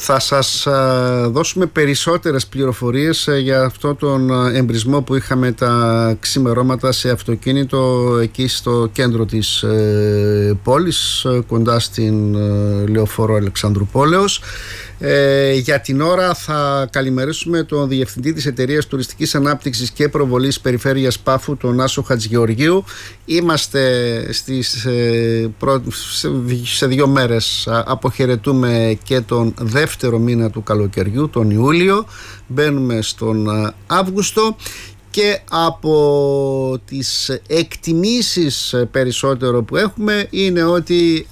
Θα σας δώσουμε περισσότερες πληροφορίες για αυτό τον εμπρισμό που είχαμε τα ξημερώματα σε αυτοκίνητο εκεί στο κέντρο της πόλης, κοντά στην Λεωφόρο Αλεξανδρουπόλεως. Για την ώρα θα καλημερίσουμε τον Διευθυντή της Εταιρείας Τουριστικής Ανάπτυξης και Προβολής Περιφέρειας Πάφου, τον Άσο Χατζηγεωργίου. Είμαστε σε 2 μέρες, αποχαιρετούμε και τον δεύτερο μήνα του καλοκαιριού, τον Ιούλιο, μπαίνουμε στον Αύγουστο. Και από τις εκτιμήσεις περισσότερο που έχουμε είναι ότι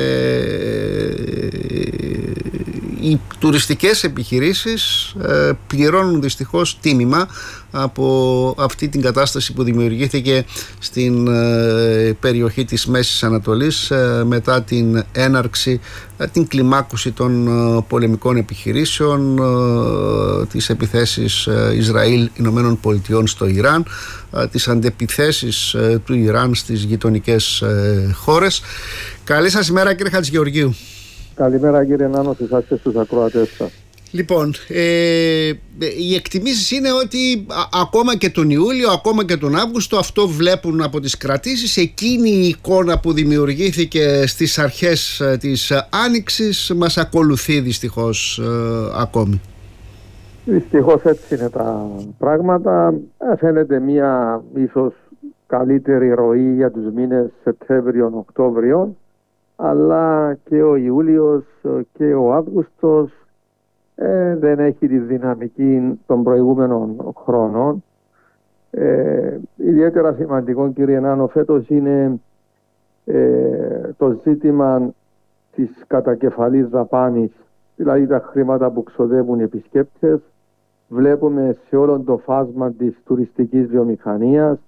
οι τουριστικές επιχειρήσεις πληρώνουν δυστυχώς τίμημα από αυτή την κατάσταση που δημιουργήθηκε στην περιοχή της Μέσης Ανατολής μετά την έναρξη, την κλιμάκωση των πολεμικών επιχειρήσεων, τις επιθέσεις Ισραήλ-Ηνωμένων Πολιτειών στο Ιράν, τις αντεπιθέσεις του Ιράν στις γειτονικές χώρες. Καλή σας ημέρα, κύριε Χατζηγεωργίου. Καλημέρα, κύριε Νάνο, σε εσάς και στους ακροατές σας. Λοιπόν, οι εκτιμήσεις είναι ότι ακόμα και τον Ιούλιο, ακόμα και τον Αύγουστο, αυτό βλέπουν από τις κρατήσεις. Εκείνη η εικόνα που δημιουργήθηκε στις αρχές της Άνοιξης μας ακολουθεί δυστυχώς ακόμη. Δυστυχώς έτσι είναι τα πράγματα. Φαίνεται μια ίσως καλύτερη ροή για τους μήνες Σεπτέμβριο-Οκτώβριο, αλλά και ο Ιούλιος και ο Αύγουστος δεν έχει τη δυναμική των προηγούμενων χρόνων. Ιδιαίτερα σημαντικό, κύριε Νάνο, φέτος είναι το ζήτημα της κατακεφαλής δαπάνης, δηλαδή τα χρήματα που ξοδεύουν οι επισκέπτες. Βλέπουμε σε όλο το φάσμα της τουριστικής βιομηχανίας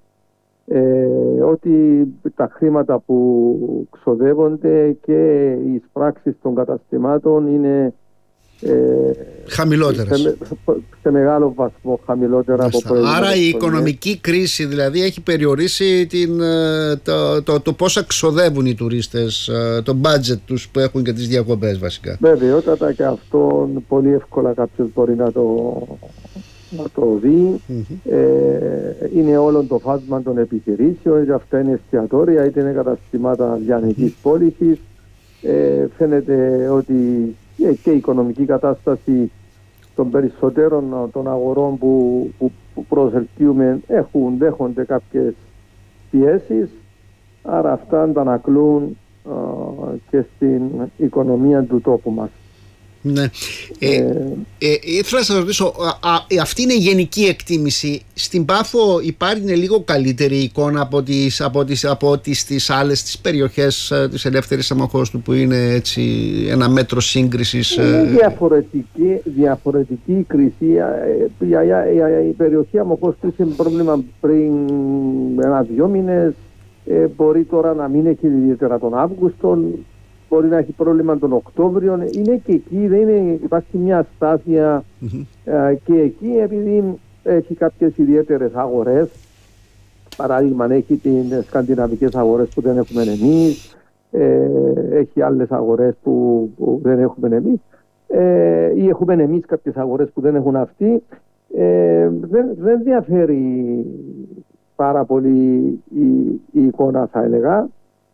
ότι τα χρήματα που ξοδεύονται και οι εισπράξεις των καταστημάτων είναι χαμηλότερες. Σε μεγάλο βαθμό χαμηλότερα από προηγούμενες. Άρα η οικονομική κρίση δηλαδή έχει περιορίσει το πόσα ξοδεύουν οι τουρίστες, το budget τους που έχουν και τις διακοπές βασικά. Βεβαιότατα, και αυτό πολύ εύκολα κάποιος μπορεί να το δει. Είναι όλο το φάσμα των επιχειρήσεων, είτε αυτά είναι εστιατόρια είτε είναι καταστημάτα λιανικής πώλησης. Φαίνεται ότι και η οικονομική κατάσταση των περισσότερων των αγορών που προσελκύουμε δέχονται κάποιες πιέσεις, άρα αυτά αντανακλούν και στην οικονομία του τόπου μας. Ναι. Ήθελα να σας ρωτήσω, αυτή είναι η γενική εκτίμηση. Στην Πάφο υπάρχει λίγο καλύτερη εικόνα από τις άλλες τις περιοχές της ελεύθερης αμοχώστου, που είναι έτσι ένα μέτρο σύγκρισης? Είναι διαφορετική η κρίση. Η περιοχή αμοχώστου είχε πρόβλημα πριν 1-2 μήνες. Μπορεί τώρα να μην έχει ιδιαίτερα τον Αύγουστο. Μπορεί να έχει πρόβλημα τον Οκτώβριο. Είναι και εκεί, υπάρχει μια αστάθεια και εκεί, επειδή έχει κάποιες ιδιαίτερες αγορές. Παράδειγμα, έχει τις σκανδιναβικές αγορές που δεν έχουμε εμείς, έχει άλλες αγορές που δεν έχουμε εμείς, ή έχουμε εμείς κάποιες αγορές που δεν έχουν αυτοί. Δεν διαφέρει πάρα πολύ η εικόνα, θα έλεγα.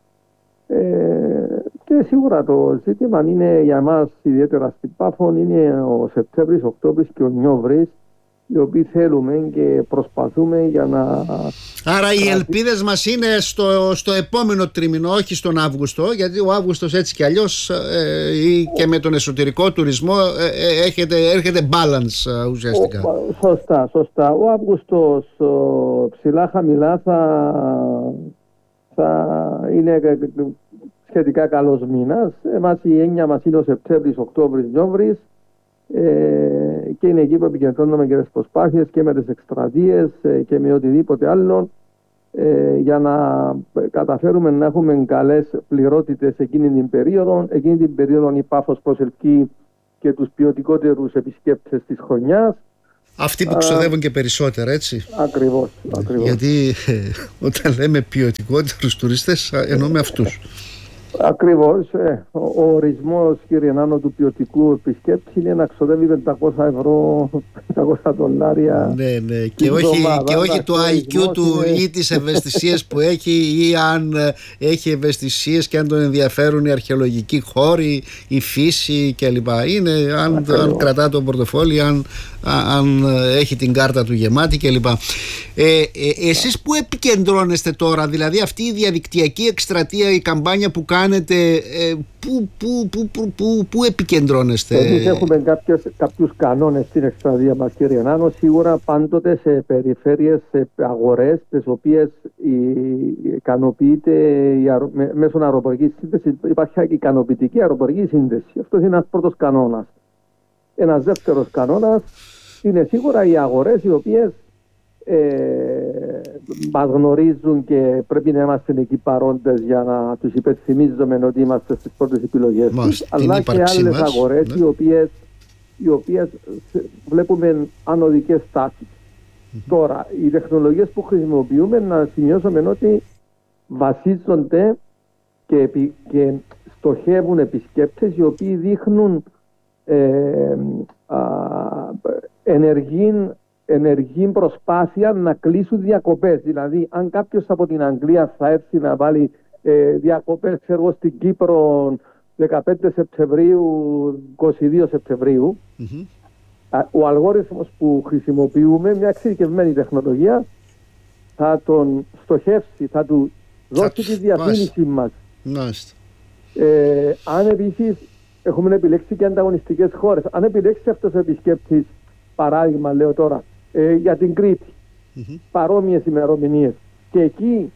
Και σίγουρα το ζήτημα είναι για μας, ιδιαίτερα στην Πάφο, είναι ο Σεπτέμβρης, Οκτώβρης και ο Νιόβρης, οι οποίοι θέλουμε και προσπαθούμε για να... Άρα οι ελπίδες μας είναι στο επόμενο τρίμηνο, όχι στον Αύγουστο, γιατί ο Αύγουστος έτσι κι αλλιώς και με τον εσωτερικό τουρισμό έρχεται balance ουσιαστικά. Σωστά. Ο Αύγουστος ψηλά χαμηλά θα είναι σχετικά καλός μήνας. Εμάς η έννοια μας είναι ο Σεπτέμβρης, Οκτώβρης, Νιόβρης, και είναι εκεί που επικεντρώνουμε και τις προσπάθειες και με τις εκστρατείες και με οτιδήποτε άλλο, για να καταφέρουμε να έχουμε καλές πληρότητες εκείνη την περίοδο. Εκείνη την περίοδο η Πάφος προσελκύει και τους ποιοτικότερους επισκέπτες της χρονιάς. Αυτοί που ξοδεύουν και περισσότερα, έτσι. Ακριβώς. Γιατί όταν λέμε ποιοτικότερους τουρίστες εννοούμε αυτούς. Ακριβώς. Ο ορισμός, κύριε Νάνο, του ποιοτικού επισκέπτη είναι να ξοδεύει 500 ευρώ, $500. Ναι. Και όχι το IQ του ή τις ευαισθησίες που έχει, ή αν έχει ευαισθησίες και αν τον ενδιαφέρουν οι αρχαιολογικοί χώροι, η φύση κλπ. Είναι αν κρατά το πορτοφόλι, αν έχει την κάρτα του γεμάτη κλπ. Εσείς που επικεντρώνεστε τώρα, δηλαδή αυτή η διαδικτυακή εκστρατεία, η καμπάνια που κάνετε, πού επικεντρώνεστε? Εμείς έχουμε κάποιους κανόνες στην εκστρατεία μας, κύριε Νάνο. Σίγουρα πάντοτε σε περιφέρειες, σε αγορές, τις οποίες ικανοποιείται μέσω αεροπορικής σύνδεσης, υπάρχει ικανοποιητική αεροπορική σύνδεση. Αυτό είναι ένας πρώτος κανόνας. Ένας δεύτερος κανόνας είναι σίγουρα οι αγορές, οι οποίες μας γνωρίζουν και πρέπει να είμαστε εκεί παρόντες για να τους υπενθυμίζουμε ότι είμαστε στις πρώτες επιλογές τους, αλλά και άλλες αγορές, ναι, οι οποίες βλέπουμε ανωδικές τάσεις. Τώρα, οι τεχνολογίες που χρησιμοποιούμε, να σημειώσουμε ότι βασίζονται και στοχεύουν επισκέπτες οι οποίοι δείχνουν ενεργή προσπάθεια να κλείσουν διακοπές. Δηλαδή, αν κάποιος από την Αγγλία θα έρθει να βάλει διακοπές, ξέρω, στην Κύπρο 15 Σεπτεμβρίου, 22 Σεπτεμβρίου, ο αλγόριθμος που χρησιμοποιούμε, μια εξειδικευμένη τεχνολογία, θα τον στοχεύσει, θα του δώσει τη διαφήμιση μας. Αν επίσης έχουμε επιλέξει και ανταγωνιστικές χώρες, αν επιλέξει αυτός ο επισκέπτης, παράδειγμα λέω τώρα, για την Κρήτη, παρόμοιες ημερομηνίες, και εκεί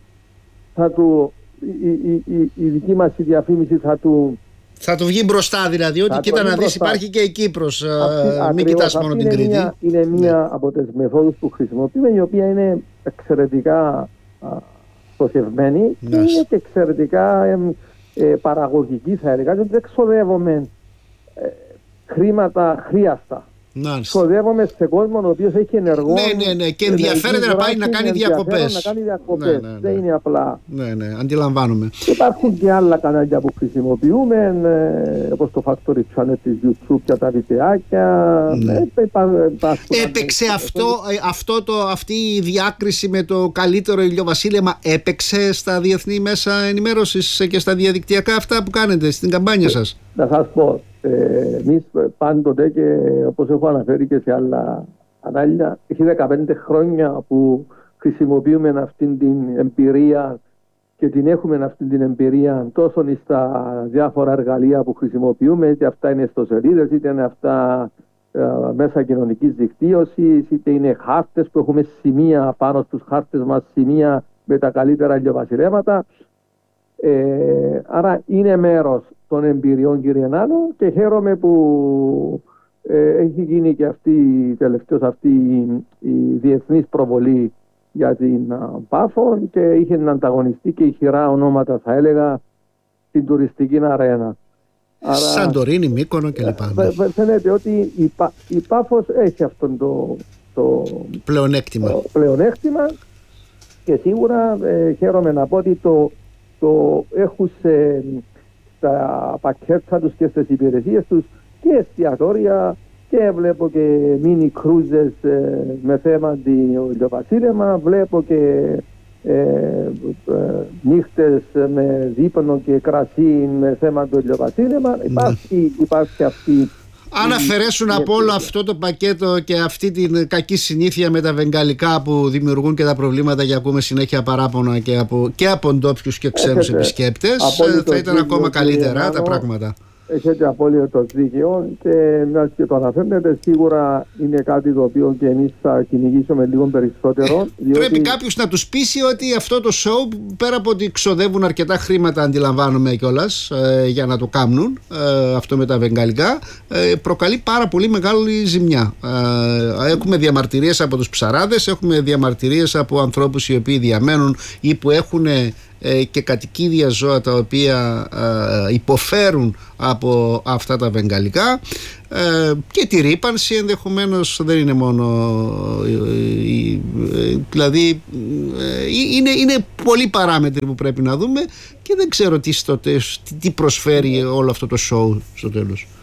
η δική μας η διαφήμιση θα του βγει μπροστά, δηλαδή, ότι κοίτα να δεις, υπάρχει και η Κύπρος, μην κοιτάς μόνο την Κρήτη. Είναι μία από τις μεθόδους που χρησιμοποιούμε, η οποία είναι εξαιρετικά στοχευμένη και είναι και εξαιρετικά παραγωγική, θα έλεγα, ότι δεν ξοδεύουμε χρήματα χρίαστα. Ξοδεύουμε σε κόσμο ο οποίος έχει ενεργό. Ναι, και ενδιαφέρεται να πάει να κάνει διακοπές. Δεν είναι απλά. Ναι, αντιλαμβάνομαι. Υπάρχουν και άλλα κανάλια που χρησιμοποιούμε, όπως το Factory Channel της YouTube για τα βιντεάκια. Έπαιξε αυτή η διάκριση με το καλύτερο ηλιοβασίλεμα, έπαιξε στα διεθνή μέσα ενημέρωσης και στα διαδικτυακά αυτά που κάνετε στην καμπάνια σας? Να σας πω. Εμείς πάντοτε, και όπως έχω αναφέρει και σε άλλα κανάλια, έχει 15 χρόνια που χρησιμοποιούμε αυτήν την εμπειρία και την έχουμε αυτή την εμπειρία τόσο στα διάφορα εργαλεία που χρησιμοποιούμε, είτε αυτά είναι ιστοσελίδες, είτε είναι αυτά μέσα κοινωνικής δικτύωσης, είτε είναι χάρτες που έχουμε σημεία πάνω στους χάρτες μας, σημεία με τα καλύτερα ηλιοβασιλέματα. Άρα είναι μέρος των εμπειριών, κύριε Νάνο, και χαίρομαι που έχει γίνει και τελευταίως αυτή η διεθνής προβολή για την Πάφο και είχε ανταγωνιστεί και ηχηρά ονόματα, θα έλεγα, στην τουριστική αρένα. Σαντορίνη, Μύκονο κλπ. Φαίνεται ότι η Πάφος έχει αυτόν το πλεονέκτημα και σίγουρα χαίρομαι να πω ότι το έχουν στα πακέτα τους και στις υπηρεσίες τους και εστιατόρια, και βλέπω και mini cruises με θέμα το βασίλεμα, βλέπω και νύχτες με δείπνο και κρασί με θέμα το ηλιοβασίλεμα. Υπάρχει αυτή. Αν αφαιρέσουν από όλο αυτό το πακέτο και αυτή την κακή συνήθεια με τα βεγγαλικά που δημιουργούν και τα προβλήματα και ακούμε συνέχεια παράπονα και από ντόπιους και ξένους επισκέπτες, θα ήταν ακόμα καλύτερα τα πράγματα. Έχετε απόλυτο δίκαιο, και μιας και το αναφέρετε, σίγουρα είναι κάτι το οποίο και εμείς θα κυνηγήσουμε λίγο περισσότερο. Πρέπει κάποιος να τους πείσει ότι αυτό το show, πέρα από ότι ξοδεύουν αρκετά χρήματα, αντιλαμβάνομαι κιόλας, για να το κάνουν αυτό με τα βεγγαλικά, προκαλεί πάρα πολύ μεγάλη ζημιά. Έχουμε διαμαρτυρίες από τους ψαράδες, έχουμε διαμαρτυρίες από ανθρώπους οι οποίοι διαμένουν ή που έχουν και κατοικίδια ζώα τα οποία υποφέρουν από αυτά τα βεγγαλικά, και τη ρύπανση ενδεχομένως. Δεν είναι μόνο δηλαδή είναι πολλοί παράμετροι που πρέπει να δούμε και δεν ξέρω τι προσφέρει όλο αυτό το show στο τέλος.